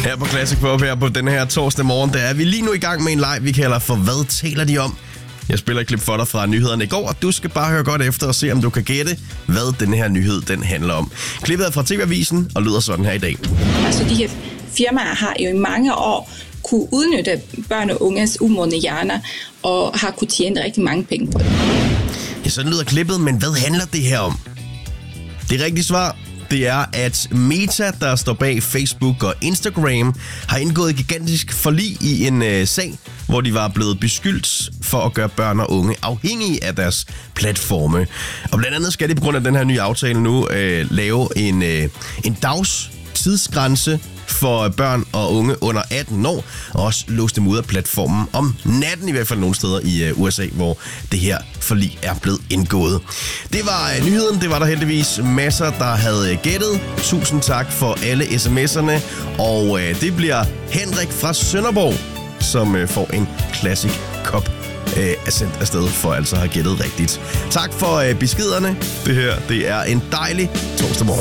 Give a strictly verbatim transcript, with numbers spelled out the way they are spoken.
Her på Classic Pop her på den her torsdag morgen, der er vi lige nu i gang med en live, vi kalder for Hvad taler de om? Jeg spiller et klip for dig fra nyhederne i går, og du skal bare høre godt efter og se, om du kan gætte, hvad den her nyhed den handler om. Klippet er fra T V-avisen og lyder sådan her i dag. Altså de her firmaer har jo i mange år kunne udnytte børn og unges umodne hjerner og har kunne tjene rigtig mange penge på det. Ja, sådan lyder klippet, men hvad handler det her om? Det rigtige svar, det er, at Meta, der står bag Facebook og Instagram, har indgået et gigantisk forlig i en øh, sag, hvor de var blevet beskyldt for at gøre børn og unge afhængige af deres platforme. Og blandt andet skal de på grund af den her nye aftale nu øh, lave en, øh, en dags tidsgrænse for børn og unge under atten år, og også låse dem ud af platformen om natten, i hvert fald nogle steder i U S A, hvor det her forlig er blevet indgået. Det var uh, nyheden, det var der heldigvis masser, der havde gættet. Tusind tak for alle sms'erne, og uh, det bliver Henrik fra Sønderborg, som uh, får en Classic Cup uh, er sendt afsted for altså at have gættet rigtigt. Tak for uh, beskederne. Det her, det er en dejlig torsdag morgen.